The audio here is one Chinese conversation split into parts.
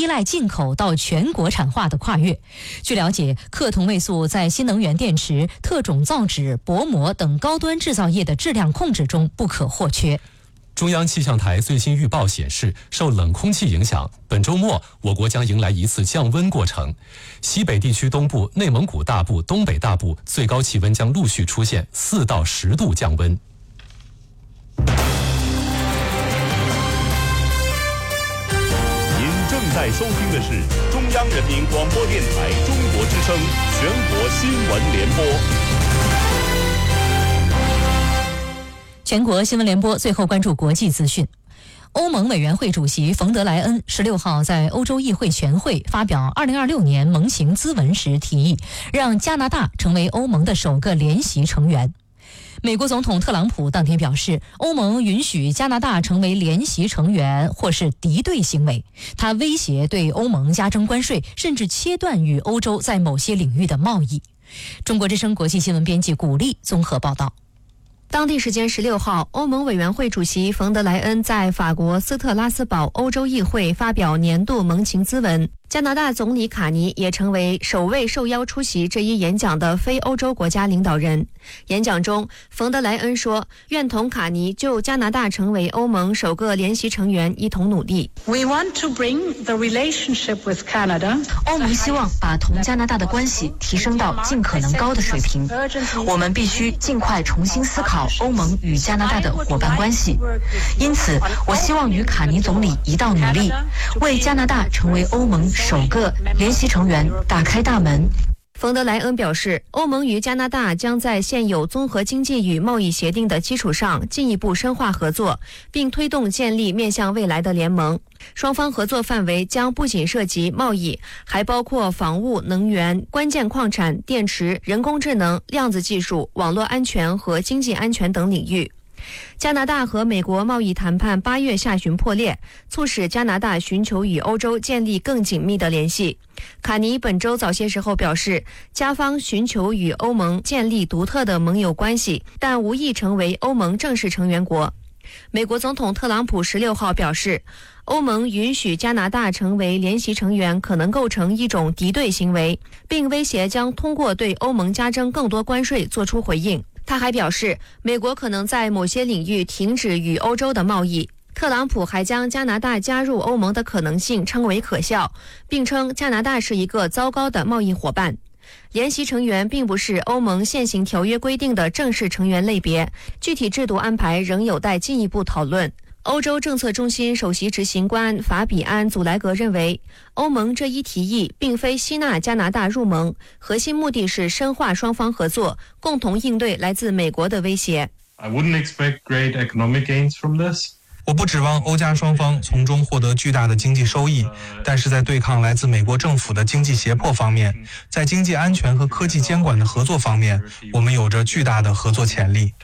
依赖进口到全国产化的跨越。据了解，铬同位素在新能源电池、特种造纸、薄膜等高端制造业的质量控制中不可或缺。 中央气象台最新预报显示，受冷空气影响，本周末我国将迎来一次降温过程。西北地区东部、内蒙古大部、东北大部最高气温将陆续出现4到10度降温。 您正在收听的是中央人民广播电台中国之声全国新闻联播。 全国新闻联播最后关注国际资讯。欧盟委员会主席冯德莱恩16号在欧洲议会全会发表2026年盟情咨文时提议，让加拿大成为欧盟的首个联席成员。美国总统特朗普当天表示，欧盟允许加拿大成为联席成员或是敌对行为，他威胁对欧盟加征关税，甚至切断与欧洲在某些领域的贸易。中国之声国际新闻编辑古丽综合报道。 当地时间16号，欧盟委员会主席冯德莱恩在法国斯特拉斯堡欧洲议会发表年度盟情咨文。加拿大总理卡尼也成为首位受邀出席这一演讲的非欧洲国家领导人。演讲中，冯德莱恩说，愿同卡尼就加拿大成为欧盟首个联席成员一同努力。 欧盟希望把同加拿大的关系提升到尽可能高的水平，我们必须尽快重新思考欧盟与加拿大的伙伴关系。因此，我希望与卡尼总理一道努力，为加拿大成为欧盟首个联席成员打开大门。 冯德莱恩表示，欧盟与加拿大将在现有综合经济与贸易协定的基础上进一步深化合作，并推动建立面向未来的联盟。双方合作范围将不仅涉及贸易，还包括房屋、能源、关键矿产、电池、人工智能、量子技术、网络安全和经济安全等领域。加拿大和美国贸易谈判8月下旬破裂，促使加拿大寻求与欧洲建立更紧密的联系。卡尼本周早些时候表示，加方寻求与欧盟建立独特的盟友关系，但无意成为欧盟正式成员国。美国总统特朗普16号表示，欧盟允许加拿大成为联席成员可能构成一种敌对行为，并威胁将通过对欧盟加征更多关税作出回应。他还表示，美国可能在某些领域停止与欧洲的贸易。特朗普还将加拿大加入欧盟的可能性称为可笑，并称加拿大是一个糟糕的贸易伙伴。联席成员并不是欧盟现行条约规定的正式成员类别，具体制度安排仍有待进一步讨论。欧洲政策中心首席执行官法比安·祖莱格认为，欧盟这一提议并非吸纳加拿大入盟，核心目的是深化双方合作，共同应对来自美国的威胁。 I wouldn't expect great economic gains from this. 我不指望欧加双方从中获得巨大的经济收益，但是在对抗来自美国政府的经济胁迫方面，在经济安全和科技监管的合作方面，我们有着巨大的合作潜力。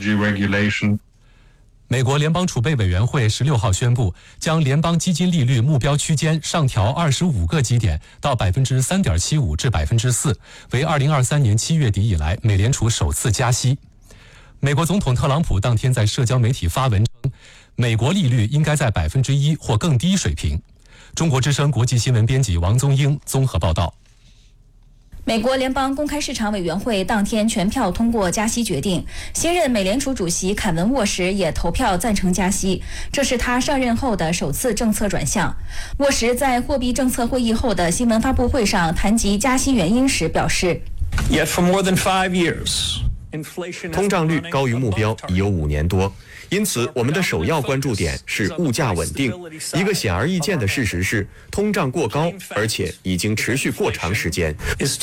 美国联邦储备委员会16号宣布，将联邦基金利率目标区间上调25个基点到 3.75% 至 4%， 为2023年7月底以来美联储首次加息。美国总统特朗普当天在社交媒体发文称，美国利率应该在 1% 或更低水平。中国之声国际新闻编辑王宗英综合报道。 美国联邦公开市场委员会当天全票通过加息决定，新任美联储主席凯文·沃什也投票赞成加息，这是他上任后的首次政策转向。沃什在货币政策会议后的新闻发布会上谈及加息原因时表示， Yet for more than 5 years, 通胀率高于目标已有5年多，因此我们的首要关注点是物价稳定。一个显而易见的事实是，通胀过高，而且已经持续过长时间。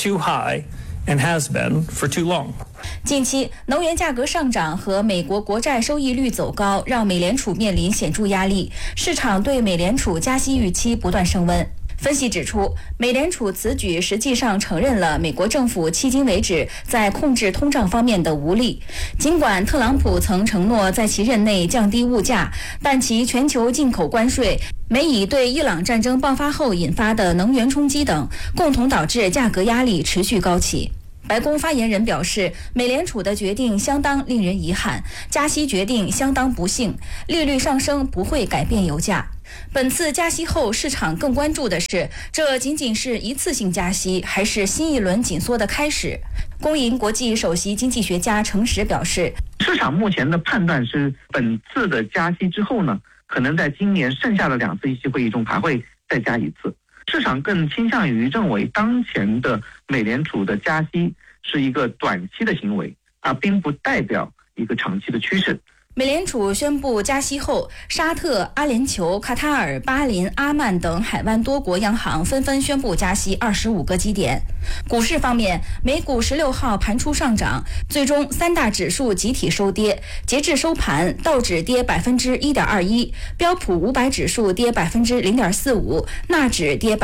近期能源价格上涨和美国国债收益率走高，让美联储面临显著压力，市场对美联储加息预期不断升温。分析指出，美联储此举实际上承认了美国政府迄今为止在控制通胀方面的无力。尽管特朗普曾承诺在其任内降低物价，但其全球进口关税、美以对伊朗战争爆发后引发的能源冲击等，共同导致价格压力持续高企。白宫发言人表示，美联储的决定相当令人遗憾，加息决定相当不幸，利率上升不会改变油价。 本次加息后，市场更关注的是，这仅仅是一次性加息，还是新一轮紧缩的开始？工银国际首席经济学家程实表示， 市场目前的判断是，本次的加息之后呢，可能在今年剩下的2次议息会议中还会再加一次。市场更倾向于认为，当前的美联储的加息是一个短期的行为，并不代表一个长期的趋势。 美联储宣布加息后，沙特、阿联酋、卡塔尔、巴林、阿曼等海湾多国央行纷纷宣布加息25个基点。股市方面，美股16号盘出上涨，最终3大指数集体收跌。截至收盘，道指跌1.21%，标普500指数跌0.45%，纳指跌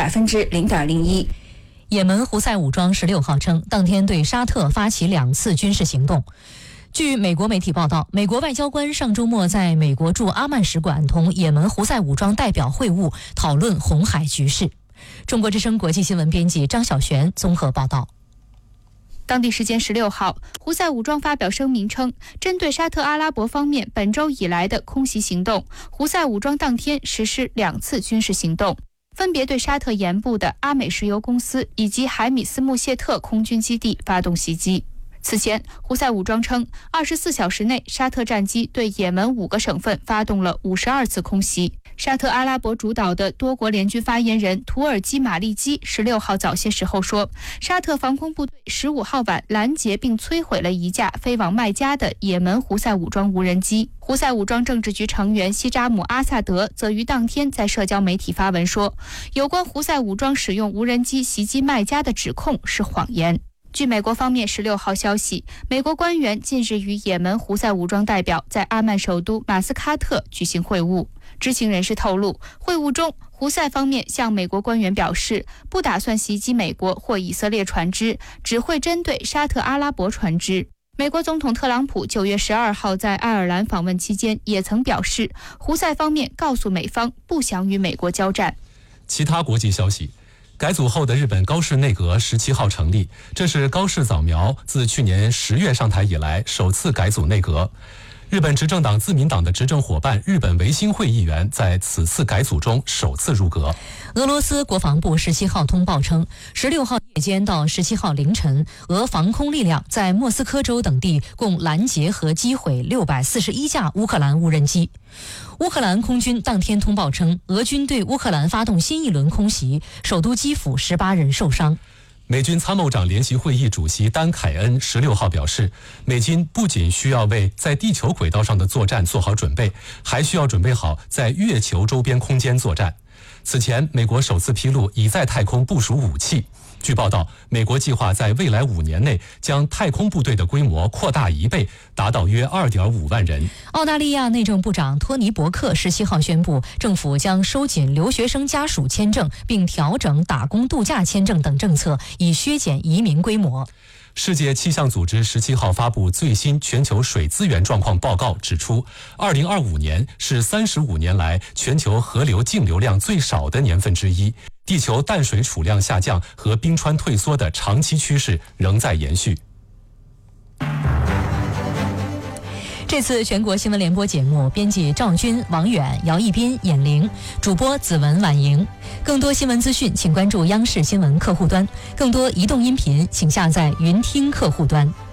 0.01%。 也门胡塞武装16号称，当天对沙特发起2次军事行动。据美国媒体报道，美国外交官上周末在美国驻阿曼使馆同也门胡塞武装代表会晤，讨论红海局势。中国之声国际新闻编辑张晓璇综合报道。 当地时间16号，胡塞武装发表声明称，针对沙特阿拉伯方面本周以来的空袭行动，胡塞武装当天实施2次军事行动，分别对沙特沿部的阿美石油公司以及海米斯穆谢特空军基地发动袭击。此前，胡塞武装称，24小时内，沙特战机对也门5个省份发动了52次空袭。沙特阿拉伯主导的多国联军发言人图尔基马利基16号早些时候说，沙特防空部队15号晚拦截并摧毁了一架飞往麦加的也门胡塞武装无人机。胡塞武装政治局成员西扎姆阿萨德则于当天在社交媒体发文说，有关胡塞武装使用无人机袭击麦加的指控是谎言。据美国方面16号消息，美国官员近日与也门胡塞武装代表在阿曼首都马斯喀特举行会晤。知情人士透露，会晤中，胡塞方面向美国官员表示，不打算袭击美国或以色列船只，只会针对沙特阿拉伯船只。美国总统特朗普9月12号在爱尔兰访问期间也曾表示，胡塞方面告诉美方不想与美国交战。 其他国际消息，改组后的日本高市内阁17号成立，这是高市早苗自去年10月上台以来首次改组内阁。日本执政党自民党的执政伙伴日本维新会议员在此次改组中首次入阁。 俄罗斯国防部17号通报称，16号夜间到17号凌晨，俄防空力量在莫斯科州等地共拦截和击毁641架乌克兰无人机。乌克兰空军当天通报称，俄军对乌克兰发动新一轮空袭，首都基辅18人受伤。 美军参谋长联席会议主席丹凯恩16号表示，美军不仅需要为在地球轨道上的作战做好准备，还需要准备好在月球周边空间作战。此前，美国首次披露已在太空部署武器。据报道，美国计划在未来5年内将太空部队的规模扩大1倍，达到约2.5万人。 澳大利亚内政部长托尼·伯克17号宣布，政府将收紧留学生家属签证，并调整打工度假签证等政策，以削减移民规模。 世界气象组织17号发布最新全球水资源状况报告，指出，2025年是35年来全球河流净流量最少的年份之一，地球淡水储量下降和冰川退缩的长期趋势仍在延续。 这次全国新闻联播节目，编辑赵军、王远、姚一斌、闫玲，主播子文、婉莹。更多新闻资讯，请关注央视新闻客户端；更多移动音频，请下载云听客户端。